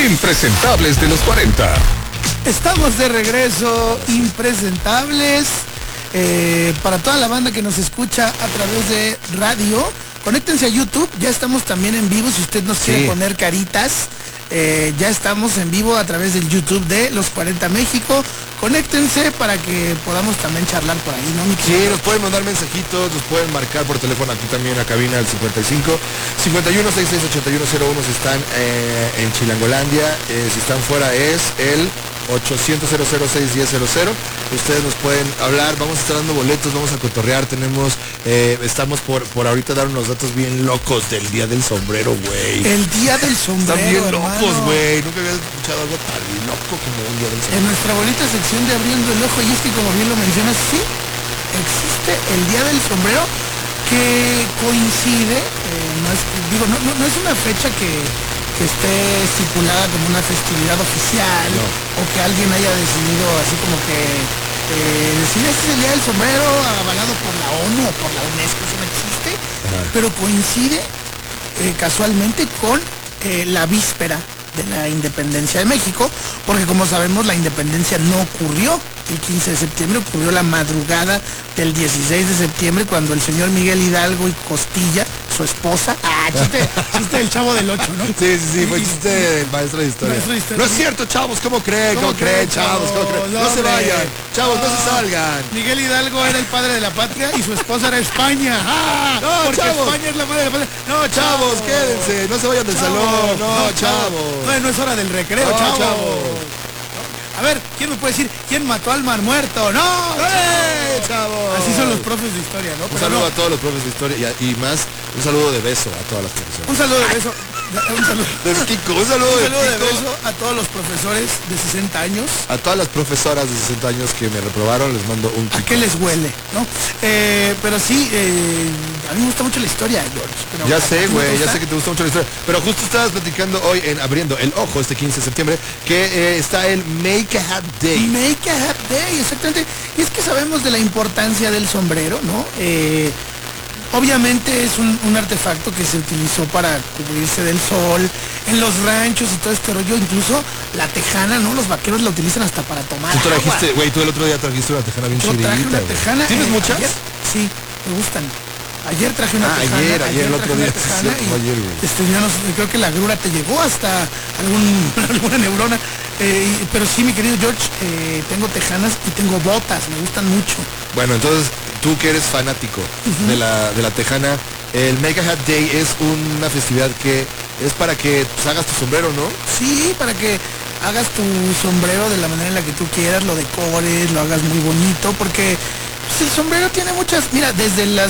Impresentables de los 40. Estamos de regreso, impresentables. Para toda la banda que nos escucha a través de radio, conéctense a YouTube. Ya estamos también en vivo. Si usted nos quiere poner caritas, ya estamos en vivo a través del YouTube de Los 40 México. Conéctense para que podamos también charlar por ahí, ¿no, mi querido? Sí, nos pueden mandar mensajitos, nos pueden marcar por teléfono aquí también a cabina al 55 51 66 8101 si están en Chilangolandia. Si están fuera es el 800 610 00. Ustedes nos pueden hablar, vamos a estar dando boletos, vamos a cotorrear, estamos por ahorita dar unos datos bien locos del Día del Sombrero, güey. El Día del Sombrero, están bien hermano. locos, güey. Nunca había escuchado algo tan loco como un Día del Sombrero. En nuestra bonita sección de Abriendo el Ojo, y es que como bien lo mencionas, sí, existe el Día del Sombrero, que coincide, no es una fecha que esté estipulada como una festividad oficial, o que alguien haya decidido así como que decir este es el Día del Sombrero avalado por la ONU o por la UNESCO, eso no existe. Pero coincide casualmente con la víspera de la independencia de México, porque como sabemos la independencia no ocurrió el 15 de septiembre, ocurrió la madrugada del 16 de septiembre, cuando el señor Miguel Hidalgo y Costilla, su esposa, chiste del Chavo del 8, ¿no? Sí, fue chiste del maestro de historia. No es cierto, chavos, ¿cómo creen? ¿Cómo creen, chavos? ¿Cómo creen? No se vayan, chavos, no se salgan. Miguel Hidalgo era el padre de la patria y su esposa era España. No, porque chavos. España es la madre de la patria. No, Chavos, quédense, no se vayan del salón. No, chavos. No es hora del recreo, chavos. A ver, ¿quién me puede decir quién mató al mar muerto? ¡No! Chavos! Así son los profes de historia, ¿no? Un saludo a todos los profes de historia y más, un saludo de beso a todas las profesoras. Un saludo de beso. Un saludo de beso a todos los profesores de 60 años. A todas las profesoras de 60 años que me reprobaron, les mando un kiko. ¿A qué les huele, no? Pero sí, a mí me gusta mucho la historia, George. Pero ya sé, güey, ya sé que te gusta mucho la historia. Pero justo estabas platicando hoy en Abriendo el Ojo, este 15 de septiembre, que está el Make a Hat Day. Make a Hat Day, exactamente. Y es que sabemos de la importancia del sombrero, ¿no? Obviamente es un artefacto que se utilizó para cubrirse del sol, en los ranchos y todo este rollo, incluso la tejana, ¿no? Los vaqueros la utilizan hasta para tomar agua. Tú trajiste, güey, tú el otro día trajiste una tejana bien chidita. Yo traje una tejana. ¿Tienes muchas? Ayer, sí, me gustan. Ayer traje una tejana. Ayer el otro día. Creo que la grura te llegó hasta alguna neurona. Pero sí, mi querido George, tengo tejanas y tengo botas, me gustan mucho. Bueno, entonces, tú que eres fanático de la tejana, el Make a Hat Day es una festividad que es para que pues, hagas tu sombrero, ¿no? Sí, para que hagas tu sombrero de la manera en la que tú quieras, lo decores, lo hagas muy bonito, porque pues, el sombrero tiene muchas, mira, desde las,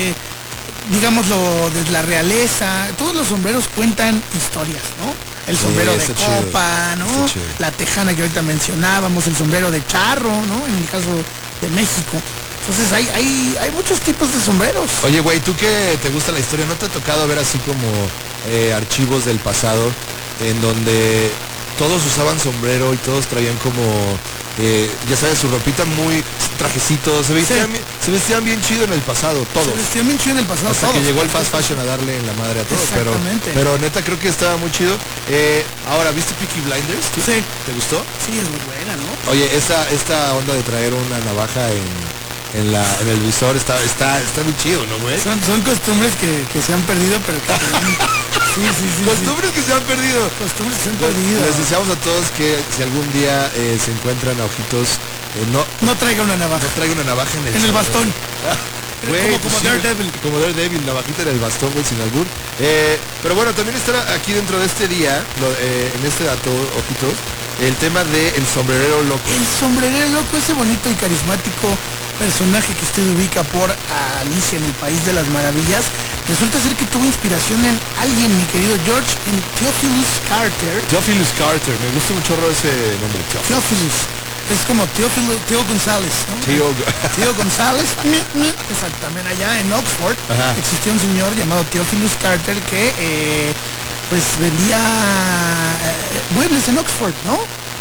digámoslo, desde la realeza, todos los sombreros cuentan historias, ¿no? El sombrero de copa, ¿no? La tejana que ahorita mencionábamos, el sombrero de charro, ¿no? En el caso de México. Entonces hay muchos tipos de sombreros. Oye, güey, tú que te gusta la historia, ¿no te ha tocado ver así como archivos del pasado en donde todos usaban sombrero y todos traían como, ya sabes, su ropita muy trajecitos, se vestían bien chido en el pasado, todos. Se vestían bien chido en el pasado, hasta que llegó el fast fashion a darle en la madre a todos. Pero neta creo que estaba muy chido. Ahora, ¿viste Peaky Blinders? Sí. ¿Te gustó? Sí, es muy buena, ¿no? Oye, esta onda de traer una navaja en el visor está muy chido, ¿no, güey? Son costumbres que se han perdido, pero que sí. Costumbres que se han perdido. Costumbres que se han perdido. Les deseamos a todos que si algún día se encuentran a ojitos, no traiga una navaja. No traiga una navaja en el bastón. Güey, como Daredevil. Como Daredevil, navajita en el bastón, güey, sin albur. Pero bueno, también estará aquí dentro de este día, en este dato, ojitos, el tema del sombrerero loco. El sombrerero loco, ese bonito y carismático personaje que usted ubica por Alicia en el País de las Maravillas, resulta ser que tuvo inspiración en alguien, mi querido George, en Theophilus Carter. Theophilus Carter, me gusta un chorro ese nombre, Theophilus. Es como Tío González, ¿no? Tío González. Exactamente, allá en Oxford existía un señor llamado Theophilus Carter que pues vendía muebles en Oxford, ¿no?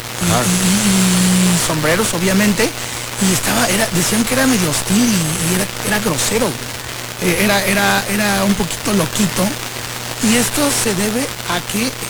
Y sombreros, obviamente. Y decían que era medio hostil y era grosero. Era un poquito loquito. Y esto se debe a que